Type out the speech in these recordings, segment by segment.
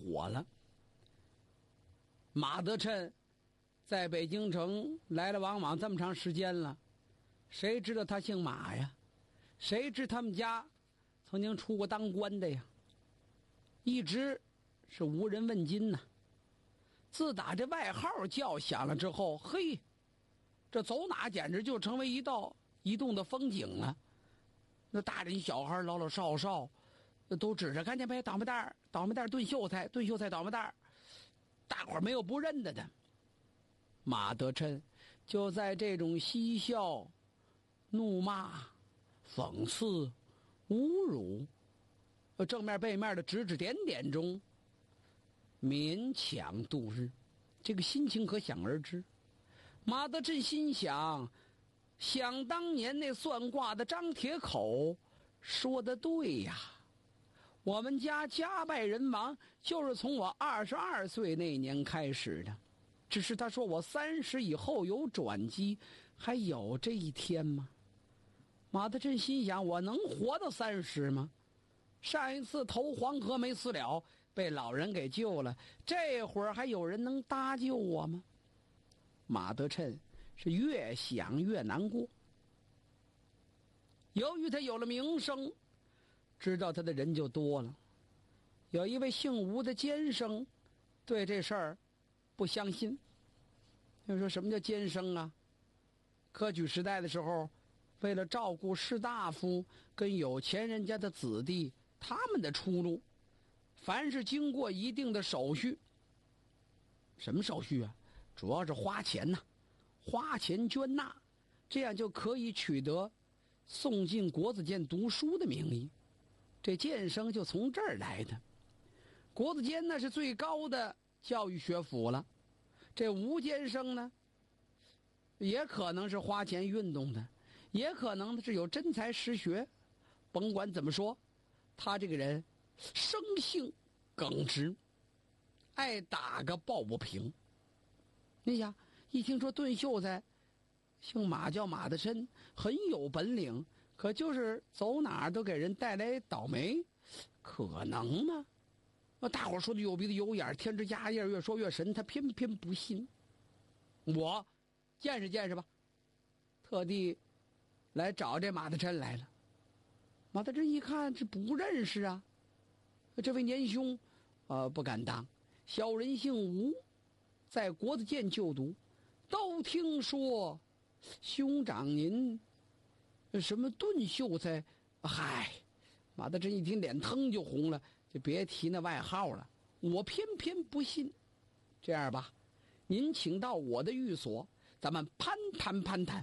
火了。马德琛在北京城来来往往这么长时间了，谁知道他姓马呀？谁知他们家曾经出过当官的呀？一直是无人问津呐。自打这外号叫响了之后，嘿，这走哪简直就成为一道移动的风景了。那大人小孩老老少少都指着，看见没？倒霉蛋儿，倒霉蛋儿炖秀才，炖秀才倒霉蛋儿，大伙儿没有不认得的。马德琛就在这种嬉笑、怒骂、讽刺、侮辱、正面背面的指指点点中勉强度日，这个心情可想而知。马德琛心想，想当年那算卦的张铁口说得对呀，我们家家败人亡就是从我22岁那年开始的，只是他说我30以后有转机，还有这一天吗？马德琛心想，我能活到30吗？上一次投黄河没死了，被老人给救了，这会儿还有人能搭救我吗？马德琛是越想越难过。由于他有了名声，知道他的人就多了。有一位姓吴的监生对这事儿不相信。就说什么叫监生啊？科举时代的时候，为了照顾士大夫跟有钱人家的子弟他们的出路，凡是经过一定的手续。什么手续啊？主要是花钱呐，花钱捐纳，这样就可以取得送进国子监读书的名义。这监生就从这儿来的。国子监那是最高的教育学府了，这吴监生呢，也可能是花钱运动的，也可能是有真才实学。甭管怎么说，他这个人生性耿直，爱打个抱不平。你想，一听说炖秀才姓马叫马德琛，很有本领，可就是走哪儿都给人带来倒霉，可能吗？大伙说的有鼻子有眼，添枝加叶，越说越神，他偏偏不信。我见识见识吧，特地来找这马德琛来了。马德琛一看，这不认识啊，这位年兄不敢当，小人姓吴，在国子监就读，都听说兄长您什么炖秀才。嗨，马德琛一听脸腾就红了，就别提那外号了，我偏偏不信。这样吧，您请到我的寓所，咱们攀谈攀谈。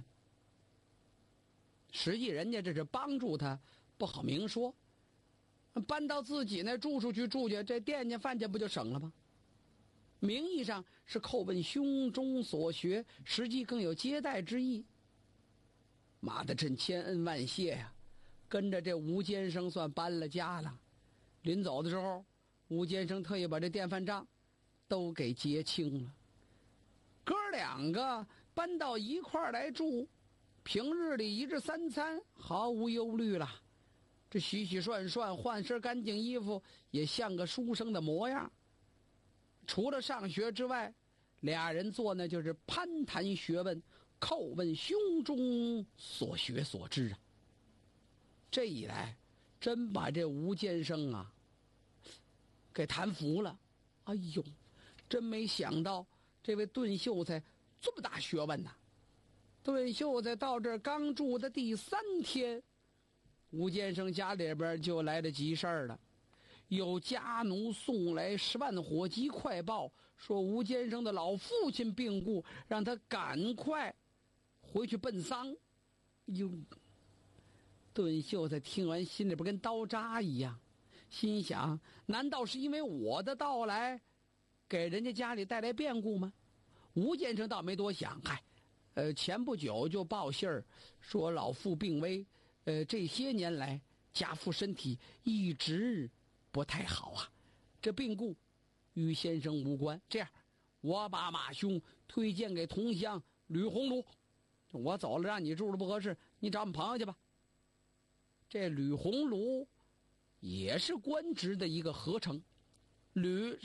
实际人家这是帮助他，不好明说，搬到自己那住处去住去，这店家饭钱不就省了吗？名义上是叩问胸中所学，实际更有接待之意。马德琛千恩万谢呀，跟着这吴监生算搬了家了。临走的时候，吴监生特意把这电饭账都给结清了。哥两个搬到一块儿来住，平日里一日三餐毫无忧虑了，这洗洗涮涮，换身干净衣服，也像个书生的模样。除了上学之外，俩人做呢就是攀谈学问，叩问胸中所学所知啊。这一来，真把这吴监生啊给谈服了。哎呦，真没想到这位炖秀才这么大学问呐！炖秀才到这儿刚住的第3天，吴监生家里边就来了急事儿了。有家奴送来10万火急快报，说吴监生的老父亲病故，让他赶快回去奔丧。哟，炖秀才听完心里边跟刀扎一样，心想，难道是因为我的到来给人家家里带来变故吗？吴监生倒没多想，前不久就报信儿说老父病危，这些年来家父身体一直不太好啊，这病故与先生无关。这样，我把马兄推荐给同乡吕鸿儒，我走了让你住的不合适，你找我们朋友去吧。这吕鸿儒也是官职的一个合成，吕